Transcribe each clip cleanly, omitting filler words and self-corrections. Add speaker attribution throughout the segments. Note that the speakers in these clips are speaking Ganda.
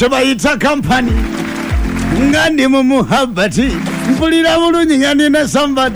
Speaker 1: chebayita company ngandi mu muhabbati mpulira bulungi ngandi ne somebody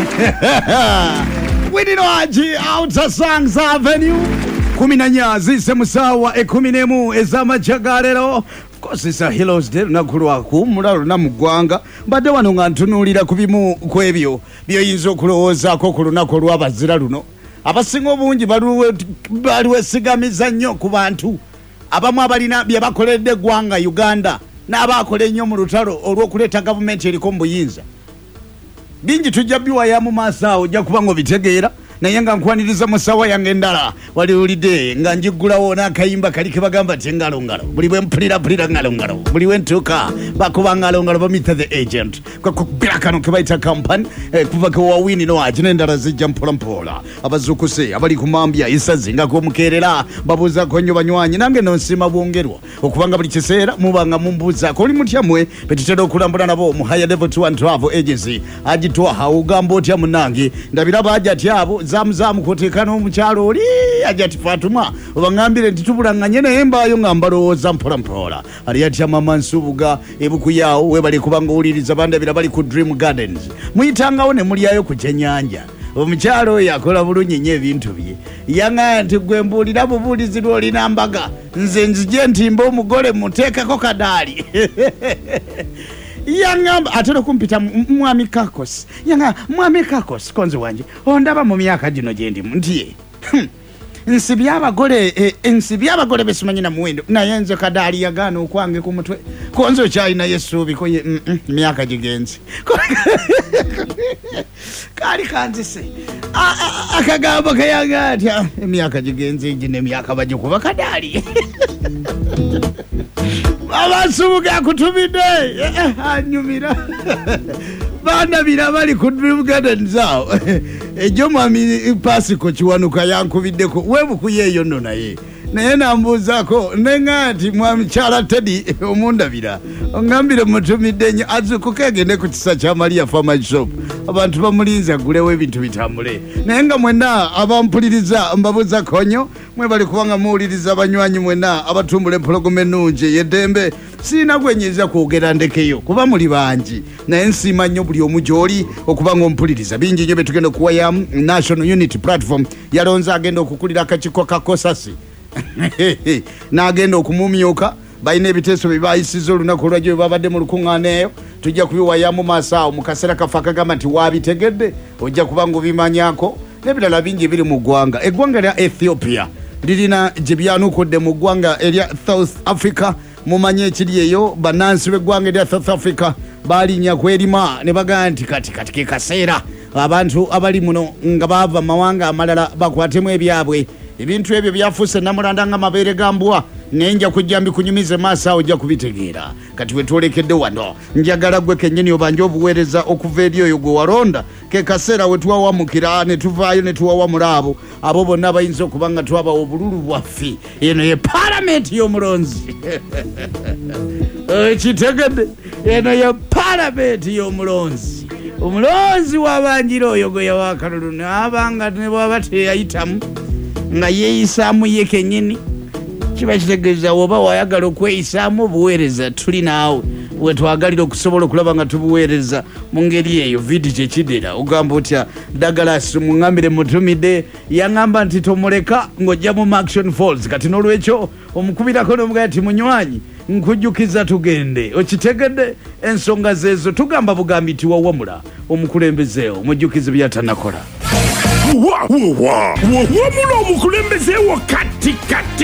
Speaker 1: Winino Aji Outer Songs Avenue 14 zise musawa 11 ezamachagalero. Of course it's a Heroes Day nakulwaku mulalo na mugwanga mbadde wano nga ntunulira kubimu kwebyo byoyinza okulowoozaako ku lunaku olw'abazira luno. Abasinga obungi baliwesigamiza nnyo ku bantu abamu abalina bye bakoledde eggwanga Uganda n'abaakola ennyo mu lutalo olw'okuleeta gavumenti eriko mu buyinza. Bingi tujja biwaya mu maaso awo ojja kuba ng'obitegeera naye nga nkwaniriza musawa yange endala wali ulidde nga njiggulawo n'akayimba kali ke bagamba ti ngalongalo buli bwe mpulira ngalongalo buli bwe ntuuka bakuba ngalongalo bamita the agent kwakubira kano ke bayita company kuva ke Winino Aji n'endala zijja mpolampola abazukuse abali ku mambya isazi nga kumukeerera babuuzako nnyo banywanyi nange nonsima bwongerwa okubanga buli kiseera mubanga mumbuuzaako oli mutya mmwe betutera okulambula nabo mu higher level 2 and travel agency agitwaha ugamba otya munange ndabira bajati abo zamu kotekana omukyalo oli ajati Fatuma obangambire ntitubulanganye naye mbayo nga mbalowooza mpolampola ali yatya mama Nsubuga ebukuyawo webali kubanga owuliriza bandabira bali ku Dream Gardens muyitangawo ne mulyayo ku kyenyanja. Omukyalo oyo akola bulungi nnyo ebintu bye yanga nti gwe mbuulira bubuulizi lw'olina mbaga nze nzije ntimba omugole muteekako kadaali yangamba atera kumpita mwami Kakos yanga mwami Kakos konze wanje ondaba mu myaka gino gye ndimu ndiye nsibi abagole besimanyi na muwendo naye nze kadaali yagaana okwange ku mutwe konze okyalina yesuubi ko myaka gigenzi kali kanzise akagambo kayanga atya emyaka gigenzi gino emyaka bagikuba kadaali Abasubuga kutumide anyumira bana bira bali ku Dream Garden zao ejo mwami Pasiko kiwanuka yankubiddeko webukuyeyo nno naye nambuuzako nengati mwami Chala Teddy omundabira ongambire mutumidde nnyo azukuke agende ku kisa kya Maria Farmer Shop abantu bamulinza gulewo ebintu bitambule naye nga mwenna abampuliriza mbabuuza konyo mwe bali kubanga muwuliriza abanywanyi mwenna abatumbula empologoma ennungi yeddembe siina gwenyiza kwogera ndekeyo kuba muli bangi naye nsiima nnyo buli omu gy'oli okubanga ompuliriza bingi nnyo betugenda okuwaya National Unity Platform yalonze agenda okukulira akakiko kakosasi n'agenda okumumyuka balina ebiteeso bye bayisiza olunaku olwajjo bwe babadde mu lukuŋŋaana eyo tujja kubiwayamu maaso awo mu kaseera kafe akagamba nti waabitegedde ojja kuba ng'obimanyako n'ebirala bingi ebiri mu ggwanga. Eggwanga lya Ethiopia lirina gye byanukudde mu ggwanga erya South Africa mumanye ekiri eyo bannansi b'eggwanga erya South Africa balinnya kwerima ne bagamba nti kati ke kaseera abantu abali muno nga baava mu mawanga amalala bakwatemu ebyabwe ebintu ebyo byafuuse namulanda nga mabeere gambwa naye nja kujja mbikunyumize maaso awo ojja kubitegeera kati wetwolekedde wano njagala gwe kennyini obanja obuweereza okuva eri oyo gwe walonda ke kaseera we tuwawamukira ne tuvaayo ne tuwawamula abo bonna bayinza okuba nga twabawa obululu bwaffe eno ye paalamenti y'omulonzi kitegedde eno ye paalamenti y'omulonzi omulonzi w'abanjira oyo gwe yawakalulu n'abanga ne bwaba teyayitamu nga yeeyisaamu ye kennyini kiba kitegeeza oba wayagala okweyisaamu obuweereza tuli naawe wetwagalira okusobola okulaba nga tubuweereza mu ngeri eyo vidi kyekidera ogamba otya Douglas muŋŋambire mutumidde yaŋŋamba nti tomuleka ng'ojja mu Action Falls kati n'olwekyo omukubirako n'omugaya ti munywanyi nkujjukiza tugende okitegedde ensonga zeezo tugamba bugambi ti wawamula omukulembezeewo omujjukizi byatanakola
Speaker 2: wawamula omukulembezeewo kati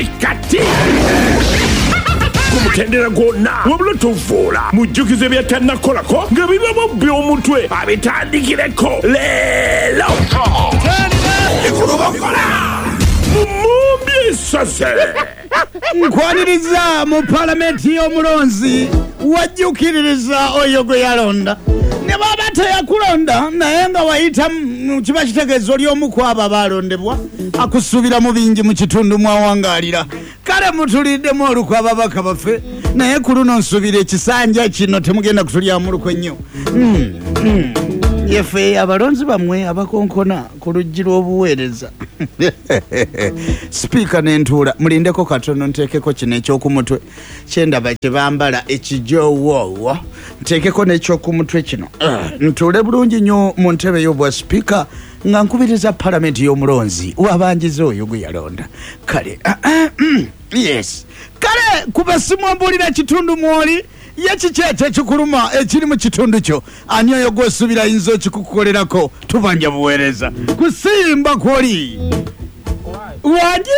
Speaker 2: kumutendera gwonna wabula tovuula mujjukize byatanakolako nga bibamu by'omutwe abitandikireko leero ekulubakola mumumbi esase
Speaker 1: nkwaniriza mu paalamenti y'omulonzi wajjukiririza oyo gwe yalonda ne baba teyakulonda naye nga wayita kiba kitegeeza oli omu ku abo abalondebwa akusuubira mu bingi mu kitundu mwawangaalira kale mutuliddemu olukwa ababaka baffe naye ku luno nsuubira ekisanja kino temugenda kutulyamu lukwe nnyo yefe abalonzi bamwe abakonkona ku luggi lw'obuweereza sipiika n'entuula mulindeko katono nteekeko kino ekyokumutwe kyendaba kye bambala ekijowoowo nteekeko n'ekyokumutwe kino ntuule bulungi nnyo mu ntebe y'obwa sipiika nga nkubiriza palamenti y'omulonzi wabanjiza oyo gwe yalonda kale yes kale kuba simwambuulira kitundu mwoli yekikyekyo ekikuluma ekiri mu kitundu kyo ani oyo gw'osuubira ayinza okikukolerako tubanja buweereza kusimba kwoli waji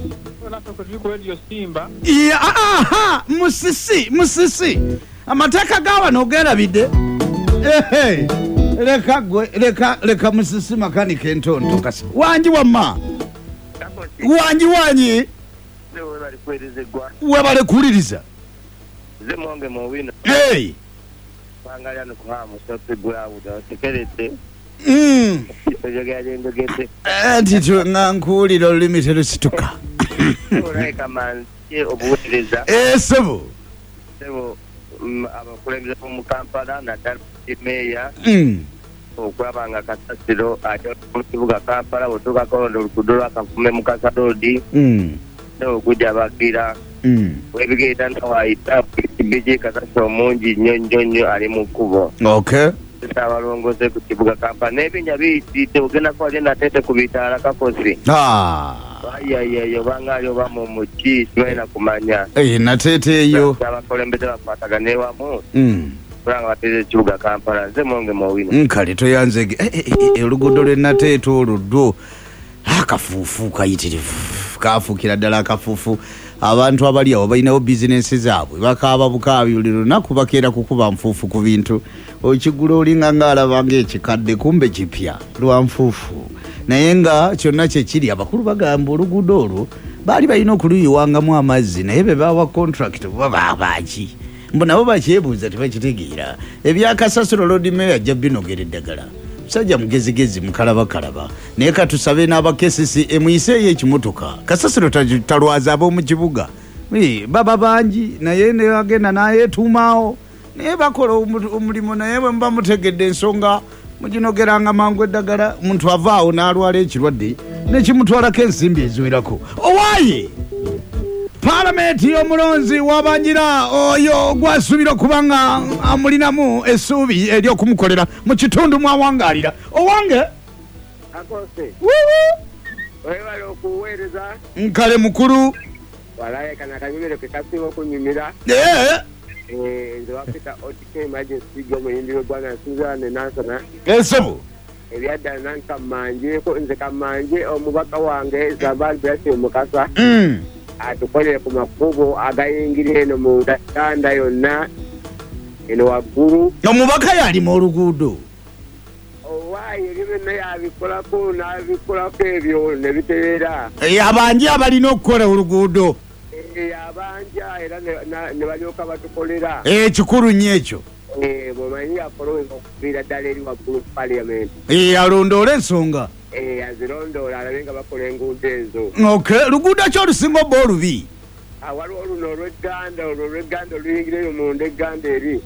Speaker 1: musisi amateeka gawano ogerabidde leka musisi makanika entonto kasa wanji wamma wanji webale kuwuliriza hey ntito nga nkuwulira olulimi terusituka sebo
Speaker 3: abakulembeze mu Kampala naddala meeya okulaba nga kasasiro ate mu kibuga Kampala bwetuuka kolonda oluguudo lwa Kafume mu Kasalodi okujja bagira webigeeta nawayita biji kasasiro mungi nnyo ali mu kkubo abalongoze ku kibuga Kampala n'ebinnya biyitidde ogenda kwali nateete ku bitaala kakosi ayo bangali oba mu ki sibalina kumanya
Speaker 1: nateete eyo
Speaker 3: abakulembeze bakwatagane wamu kulanga bateeze ekibuga Kampala nze Monge Mowino
Speaker 1: nkale toyanzege oluguudo lwenateete oluddo akafuufu kayitirivu kafuukira ddala akafuufu abantu abali awo balinawo bizinensi zaabwe bakaaba bukaabi buli lunaku bakeera kukuba nfuufu ku bintu okigula olinga ngaalaba ng'ekikadde kumbe kipya lwa nfuufu naye nga kyonna kyekiri abakulu bagamba oluguudo olwo baali balina okuluyiwangamu amazzi naye be bawa contract babaaki mbu nabo bakyebuuza tebakitegeera ebyakasasiro lodi meya ajja binogera eddagala musajja mugezigezi mukalabakalaba naye katusabe n'abakesisi emuyiseeyo ekimotoka kasasiro talwaza ab'omu kibuga baba bangi naye neagenda nayetuumaawo naye bakola omulimu naye bwe muba mutegedde ensonga muginogeranga mangu eddagala omuntu avaawo n'alwala ekirwadde nekimutwalako ensimbi eziwerako owaaye palamenti y'omulonzi wabanjira oyo gwasuubira okubanga amulinamu essuubi ery'okumukolera mu kitundu mwawangaalira owange
Speaker 3: webale okuweereza
Speaker 1: nkale mukulu
Speaker 3: walaye kana akanyumire kekasiba okunyumira nze wafika OTK emergency gy'omuyimbi w'eggwanga Suzanne Nansana
Speaker 1: ensebo
Speaker 3: ebyaddala nankammanjeko nze kammanje omubaka wange Zambali Blessing Mukasa atukolere ku makubo agayingira eno mu Uganda yonna eno waggulu
Speaker 1: omubaka yalima oluguudo
Speaker 3: owaayi ebyo byonna yabikolako n'abikolako ebyo ne bitereera
Speaker 1: abangi abalina okukola oluguudo
Speaker 3: abanja era ne balyoka batukolera
Speaker 1: kikulu nnyo ekyo
Speaker 3: bwemanyi akoloweza okuviira ddala eri waggulu ku paliamenti
Speaker 1: alondoola ensonga
Speaker 3: azirondoola alabe nga bakola enguudo ezo
Speaker 1: luguudo ki olusinga obba olubi
Speaker 3: waliwo oluno olw'egganda olwo olw'egganda oluyingira eyo munda egganda eri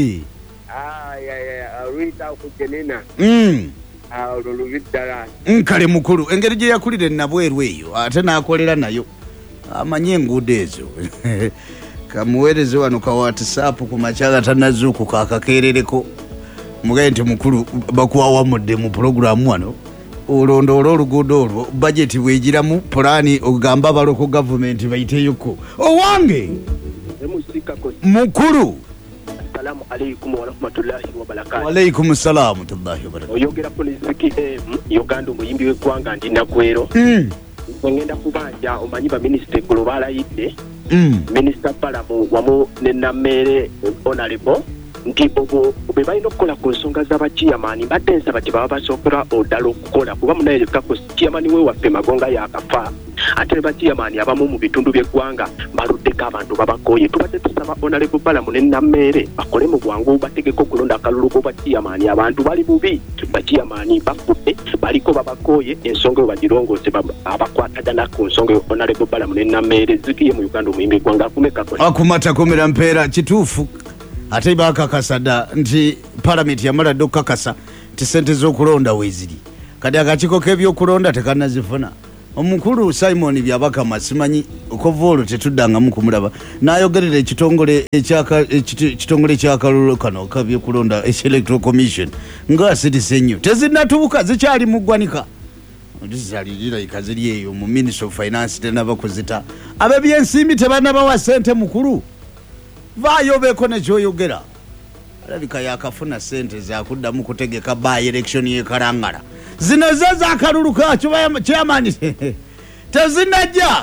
Speaker 3: oluyita ku Jenina olwo lubi ddala
Speaker 1: nkale mukulu engeri gye yakulira enabweru eyo ate n'akolera nayo amanyi enguudo ezo kamuweereze wano ka WhatsApp ku makyala tanazuukuka akakeerereko mugaye nti mukulu bakuwawamudde mu pulogulaamu wano olondoola oluguudo olwo bajeti bwegiramu pulaani ogamba baloko gavumenti bayiteyoko owange mukulu
Speaker 4: Assalamu alaikum wa rahmatullahi wa barakatuh.
Speaker 1: Wa alaikum assalam wa rahmatullahi wa barakatuh.
Speaker 4: Oyogera Polisi Uganda omuyimbi w'eggwanga ndi Nakwero. Ngenda kubanja omanyi ba minister global ayidde. Minister Palamu wamu ne Namere Honorable nti obo bwe balina okukola ku nsonga z'abachairman badde nsaba kye baba basookera oddala okukola kuba munayerekeka ku chairman we waffe Magonga yakafa ate ne bachairman abamu mu bitundu by'eggwanga baluddeko abantu babakooye tubadde tusaba Honorable Palamu ne Namere bakole mu bwangu bategeko okulonda akalulu k'obachairman abantu bali bubi bachairman bafudde baliko babakooye ensonga we bagirongoose abakwatagana ku nsonga yo Honorable Palamu ne Namere zikiye mu Uganda omuyimbi eggwanga
Speaker 1: akumata komera mpeera kituufu ate bakakasa dda nti palamenti yamala dde okukakasa tisente z'okulonda weeziri kati akakiiko k'ebyokulonda tekanazifuna omukulu Simon Byabakama simanyi okovoolo tetuddangamu kumulaba n'ayogerera ekitongole ekyakalulu kano kabyokulonda Electoral Commission ng'asirise nnyo tezinnatuuka zikyali mu ggwanika zizalirira ziri eyo mu Ministry of Finance tenaba kuzita ab'ebyensimbi tebanabawa ssente mukulu vaayo beeko nekyoyogera alabika yakafuna ssente zakuddamu kutegeka by election yekalangala zino ze zakalulu kakyo chairman tezinajja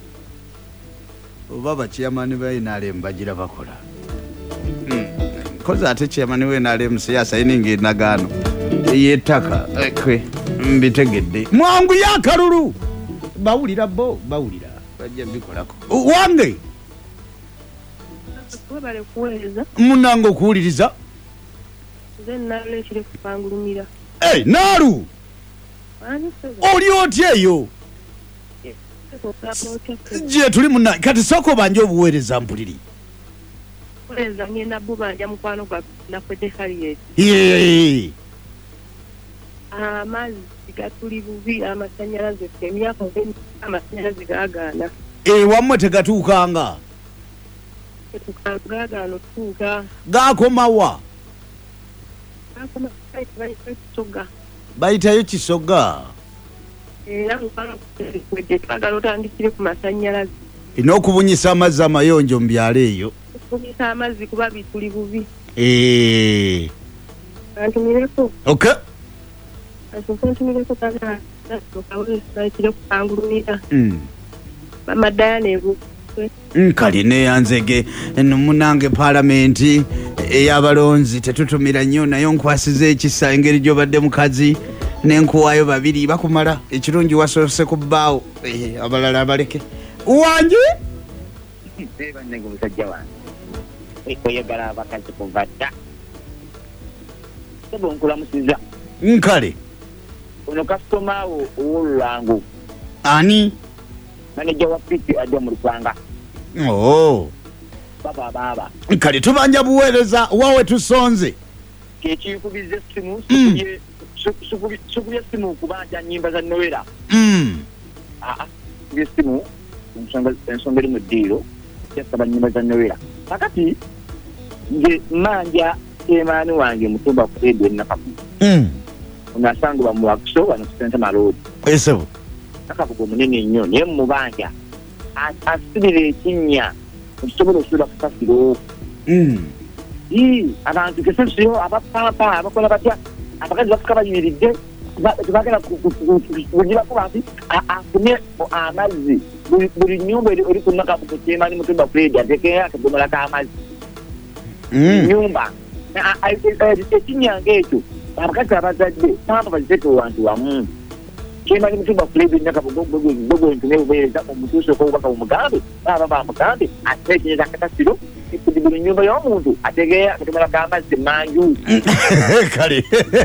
Speaker 1: oba bachairman bainalem bagira bakola koza ate chairman w'enalem siyasa ininga endagaano yettaka ekwe mbitegedde mwangu yakalulu bawulira bawulira bajja bikolako wange munange okuwuliriza naalu oli otya eyo gye tuli munange kati sooka obanja obuweereza mpuliri
Speaker 5: amazzi gatuli bubi amasanyalaze emyaka amasanyalaze gaagaana
Speaker 1: wammwe tegatuukanga
Speaker 5: gaagaana otuuka
Speaker 1: gaakomawa bayitayo Kisoga
Speaker 5: era twagala otandikire ku masanyalaze
Speaker 1: n'okubunyisa amazzi amayonjo mu byalo eyo
Speaker 5: okubunyisa amazzi kuba bituli bubi antumireko
Speaker 1: okay
Speaker 5: antumireko kana nakire kukangulumira bamadayana ebukwe
Speaker 1: nkali neyanzege munange palamenti eyabalonzi tetutumira nnyo nayo nkwasiza ekisa engeri gy'obadde mukazi nenkuwaayo babiri bakumala ekirungi wasoose ku bbaawo abalala abaleke wanje
Speaker 3: sebanenge musajja wange oyagala abakazi kuva dda sebonkulamusiza
Speaker 1: nkale
Speaker 3: ono kasitomawo ow'olulango
Speaker 1: ani
Speaker 3: maneja wa piki ajja mu Lupanga baba
Speaker 1: kale tubanja buweereza wawe tusonze
Speaker 3: kyekiyukubiza essimu sukubya essimu okubanja nnyimba za Noera essimu ensonga eri mu ddiiro yasaba nnyimba za Noera kakati nge manja emaani wange mutumba kuedwe nakapu onasangibwa mu Wakiso wano ku Sentema Road
Speaker 1: esebo
Speaker 3: nakabugo munene nnyo naye mubanja asibira ekinnya okusobola okusula ku kasiro abantu kesesiyo abapapa abakola batya abakazi bafuka bayimiridde tebagenda kugibako banti afunye amazzi buli nnyumba eri ku nakabugo kyemani mutumba kuedi atekeyo akadomola k'amazzi nyumba ekinyanga ekyo abakazi abazadde pamba baziteeka wantu wamu kyemali mutumba kulebi nakabogogo ntunebubeereza omutuusi okobubaka omugambe baba bamugambe ate ekinyeza akakasiro ekudi buli nyumba y'omuntu ategeya akadomola k'amazzi manju
Speaker 1: kale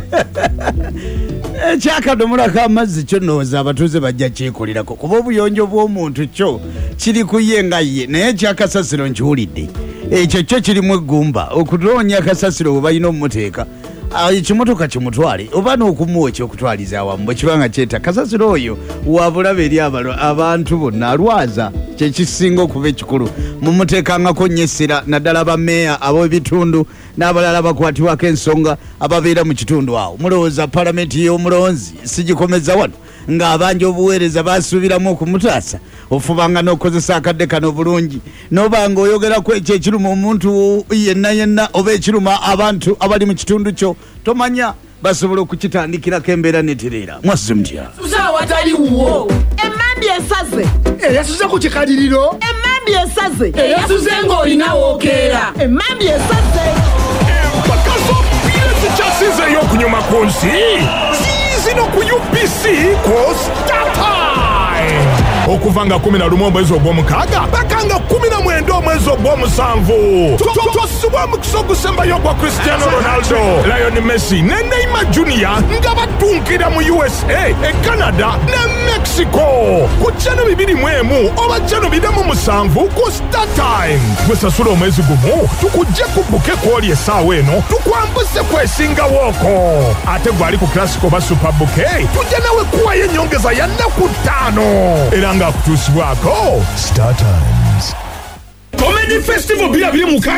Speaker 1: ekyakadomola k'amazzi kyo ndowooza abatuuze bajja kyekolerako kuba obuyonjo bw'omuntu kyo kiri ku ye nga ye naye ekyakasasiro nkiwulidde ekyo kyo kirimu eggumba okunoonya akasasiro we balina omumuteeka ekimotoka kimutwale oba n'okumuwa ekyokutwaliza awamu bwe kibanga kyeta kasasiro oyo wabulabe eri abantu bonna alwaza kyekisinga okuba ekikulu mumuteekangako nnyo essira naddala bameeya ab'ebitundu n'abalala bakwatibwako ensonga ababeera mu kitundu awo mulowooza palamenti y'omulonzi sigikomeza wano ng'abanja obuweereza basuubiramu okumutaasa ofubanga n'okozesa akadde kano bulungi n'obanga oyogeraku ekyo ekiruma omuntu yenna oba ekiruma abantu abali mu kitundu kyo tomanya basobola okukitandikirako embeera netereera mwasize mutya
Speaker 6: watali wuwo emambi esaze
Speaker 2: eyasuze ku kikaliriro
Speaker 6: emambi esaze eyasuze ng'olinawo okeera emambi esaze
Speaker 2: empaka z'opiira zikyasizeeyo okunyuma ku nsi ziizino ku UPC ku Startime. okuva nga 11 omwezi ogw'omukaaga paka nga 19 omwezi ogw'omusanvu. Tosubwa omukisa ogusembayo gwa Cristiano Ronaldo, Lionel Messi ne Neymar Jr. nga batunkira mu USA, Canada ne Mexico ku channel 21 oba channel 47 ku Star Time. Gwesasula omwezi gumu tukujje kubuke kwoli essaawa eno tukwambuse kwesinga wooko. Ate gwali ku Classic oba Super Bouquet tujja nawe kuwayo ennyongeza ya nnaku 5 era nga kutuusibwako Star Times. Comedy Festival 2025